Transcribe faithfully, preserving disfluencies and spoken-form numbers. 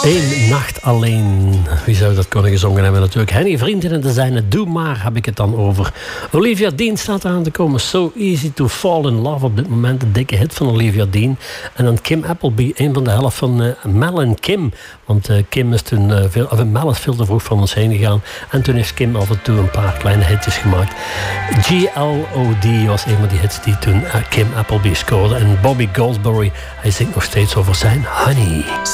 Eén nacht alleen. Wie zou dat kunnen gezongen hebben natuurlijk? Henny Vrienden en de zijne. Doe maar, heb ik het dan over. Olivia Dean staat eraan te komen. So Easy to Fall in Love op dit moment. Een dikke hit van Olivia Dean. En dan Kim Appleby, een van de helft van uh, Mel en Kim. Want uh, Kim is toen uh, veel, of Mel is veel te vroeg van ons heen gegaan. En toen heeft Kim af en toe een paar kleine hitjes gemaakt. G L O D was een van die hits die toen uh, Kim Appleby scoorde. En Bobby Goldsberry, hij zingt nog steeds over zijn Honey.